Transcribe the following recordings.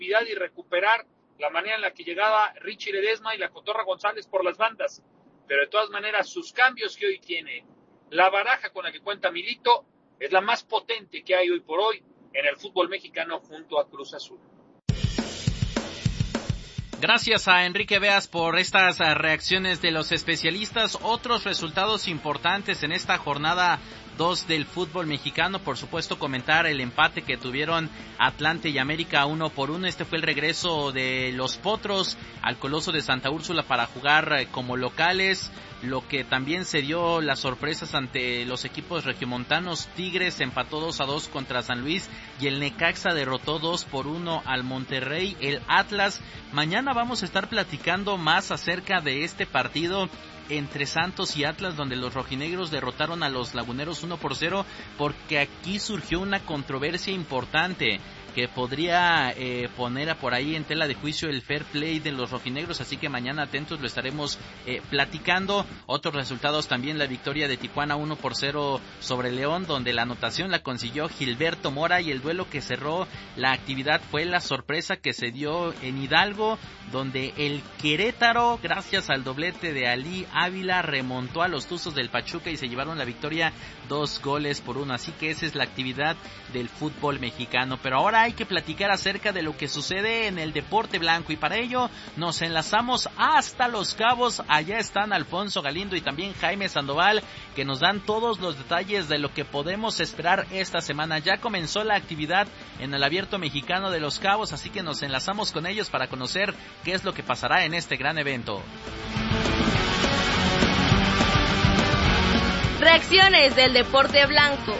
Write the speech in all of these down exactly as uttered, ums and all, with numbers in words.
y recuperar la manera en la que llegaba Richie Ledesma y la Cotorra González por las bandas. Pero de todas maneras, sus cambios que hoy tiene, la baraja con la que cuenta Milito, es la más potente que hay hoy por hoy en el fútbol mexicano junto a Cruz Azul. Gracias a Enrique Beas por estas reacciones de los especialistas. Otros resultados importantes en esta jornada dos del fútbol mexicano, por supuesto comentar el empate que tuvieron Atlante y América uno por uno. Este fue el regreso de los Potros al Coloso de Santa Úrsula para jugar como locales. Lo que también se dio las sorpresas ante los equipos regiomontanos. Tigres empató dos a dos contra San Luis y el Necaxa derrotó dos por uno al Monterrey. El Atlas, mañana vamos a estar platicando más acerca de este partido entre Santos y Atlas, donde los rojinegros derrotaron a los laguneros uno por cero, porque aquí surgió una controversia importante que podría eh, poner por ahí en tela de juicio el fair play de los rojinegros, así que mañana atentos, lo estaremos eh, platicando. Otros resultados también, la victoria de Tijuana uno por cero sobre León, donde la anotación la consiguió Gilberto Mora, y el duelo que cerró la actividad fue la sorpresa que se dio en Hidalgo, donde el Querétaro, gracias al doblete de Ali Ávila, remontó a los Tuzos del Pachuca y se llevaron la victoria dos goles por uno, así que esa es la actividad del fútbol mexicano. Pero ahora hay que platicar acerca de lo que sucede en el deporte blanco, y para ello nos enlazamos hasta Los Cabos. Allá están Alfonso Galindo y también Jaime Sandoval, que nos dan todos los detalles de lo que podemos esperar esta semana. Ya comenzó la actividad en el Abierto Mexicano de Los Cabos, así que nos enlazamos con ellos para conocer qué es lo que pasará en este gran evento. Reacciones del deporte blanco.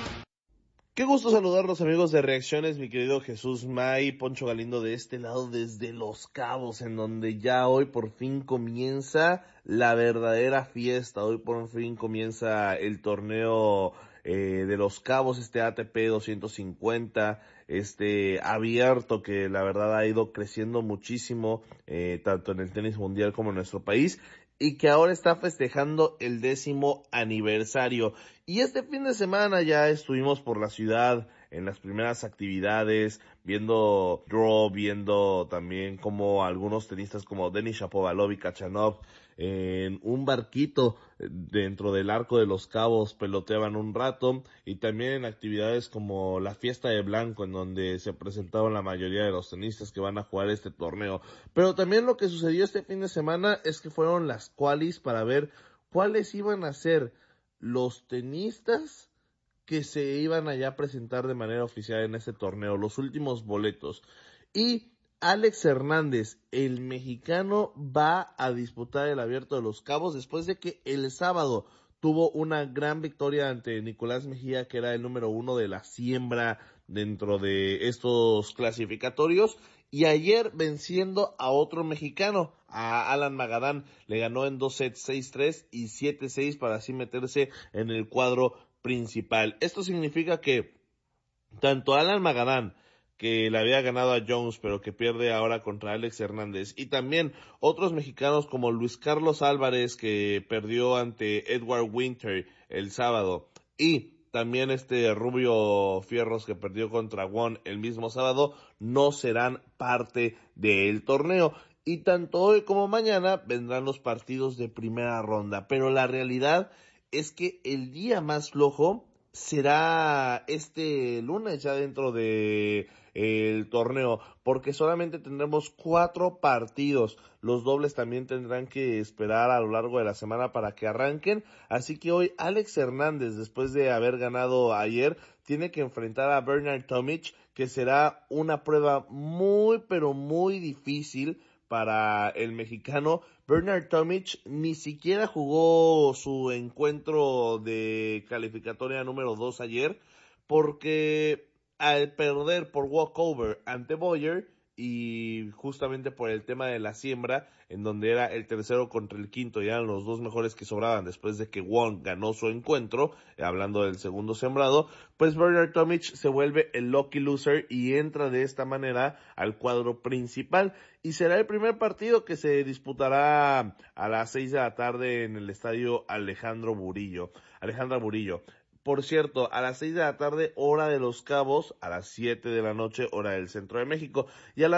Qué gusto saludarlos, amigos de Reacciones, mi querido Jesús May, Poncho Galindo de este lado desde Los Cabos, en donde ya hoy por fin comienza la verdadera fiesta. Hoy por fin comienza el torneo eh, de Los Cabos, este A T P doscientos cincuenta, este abierto que la verdad ha ido creciendo muchísimo, eh, tanto en el tenis mundial como en nuestro país, y que ahora está festejando el décimo aniversario. Y este fin de semana ya estuvimos por la ciudad en las primeras actividades, viendo draw, viendo también como algunos tenistas como Denis Shapovalov y Kachanov en un barquito dentro del Arco de Los Cabos peloteaban un rato, y también en actividades como la Fiesta de Blanco, en donde se presentaron la mayoría de los tenistas que van a jugar este torneo. Pero también lo que sucedió este fin de semana es que fueron las qualis para ver cuáles iban a ser los tenistas que se iban allá a presentar de manera oficial en este torneo, los últimos boletos. Y Alex Hernández, el mexicano, va a disputar el Abierto de Los Cabos después de que el sábado tuvo una gran victoria ante Nicolás Mejía, que era el número uno de la siembra dentro de estos clasificatorios, y ayer venciendo a otro mexicano, a Alan Magadán, le ganó en dos sets, seis tres y siete seis, para así meterse en el cuadro principal. Esto significa que tanto Alan Magadán, que le había ganado a Jones, pero que pierde ahora contra Alex Hernández, y también otros mexicanos como Luis Carlos Álvarez, que perdió ante Edward Winter el sábado, y también este Rubio Fierros, que perdió contra Won el mismo sábado, no serán parte del torneo. Y tanto hoy como mañana vendrán los partidos de primera ronda, pero la realidad es que el día más flojo será este lunes, ya dentro de el torneo, porque solamente tendremos cuatro partidos. Los dobles también tendrán que esperar a lo largo de la semana para que arranquen, así que hoy Alex Hernández, después de haber ganado ayer, tiene que enfrentar a Bernard Tomic, que será una prueba muy pero muy difícil para el mexicano. Bernard Tomic ni siquiera jugó su encuentro de calificatoria número dos ayer, porque al perder por walkover ante Boyer, y justamente por el tema de la siembra, en donde era el tercero contra el quinto y eran los dos mejores que sobraban después de que Wong ganó su encuentro, hablando del segundo sembrado, pues Bernard Tomic se vuelve el lucky loser y entra de esta manera al cuadro principal, y será el primer partido que se disputará a las seis de la tarde en el estadio Alejandro Burillo, Alejandra Burillo. Por cierto, a las seis de la tarde, hora de Los Cabos, a las siete de la noche, hora del centro de México, y a las